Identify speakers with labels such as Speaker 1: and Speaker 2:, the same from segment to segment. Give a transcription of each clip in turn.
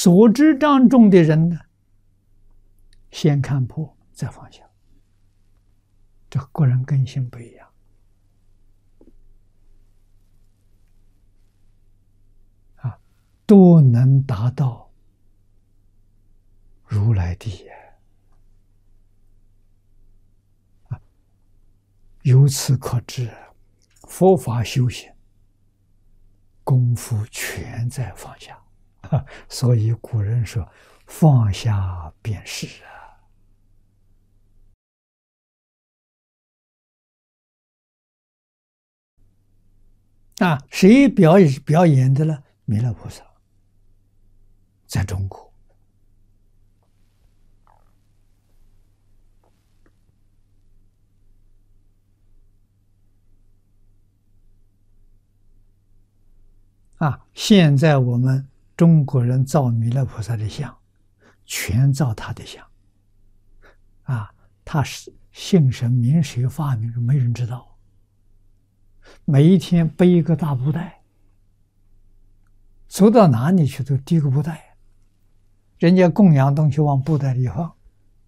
Speaker 1: 所知障重的人呢，先看破，再放下。这个人根性不一样啊，都能达到如来地也。由此可知，佛法修行功夫全在放下。所以古人说：“放下便是谁表演的呢？弥勒菩萨，在中国。现在我们中国人造弥勒菩萨的像，全造他的像。他是姓神名谁发明，没人知道。每一天背一个大布袋，走到哪里去都提个布袋，人家供养东西往布袋里放，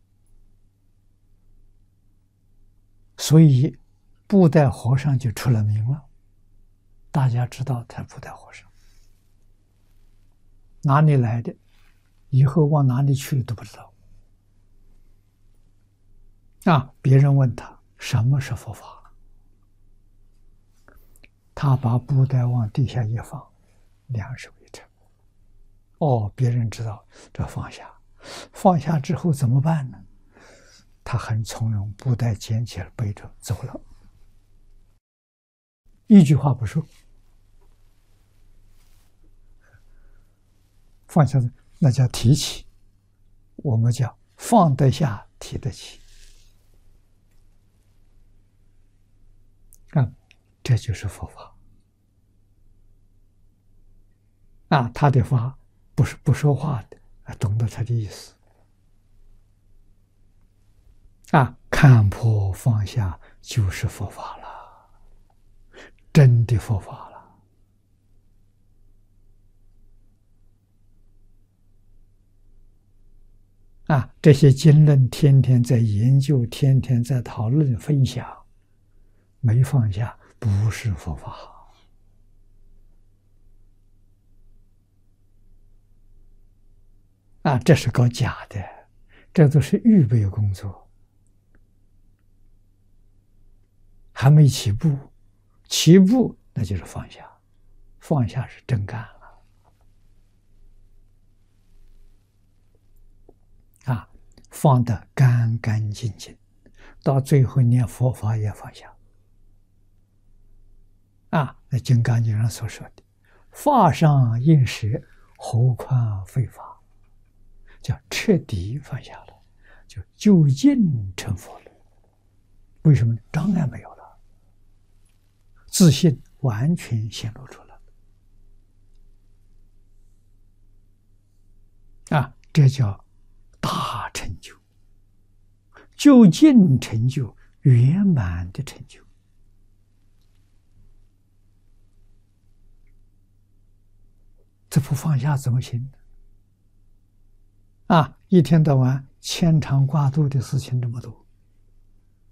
Speaker 1: 所以布袋和尚就出了名了。大家知道他布袋和尚哪里来的，以后往哪里去都不知道。别人问他什么是佛法，他把布袋往地下一放，两手一撑。别人知道这放下，放下之后怎么办呢？他很从容，布袋捡起来背着走了，一句话不说。放下那叫提起，我们叫放得下，提得起。这就是佛法。他的法不是不说话的，懂得他的意思。看破放下就是佛法了，真的佛法了。这些经论天天在研究，天天在讨论分享，没放下不是佛法。这是搞假的，这都是预备工作，还没起步，起步那就是放下，放下是真干了。放得干干净净，到最后连佛法也放下。那《金刚经》上所说的“法上应舍，何况非法”，叫彻底放下了，就究竟成佛了。为什么？障碍没有了，自信完全显露出来。这叫大成就，究竟成就，圆满的成就。这不放下怎么行呢？一天到晚牵肠挂肚的事情这么多，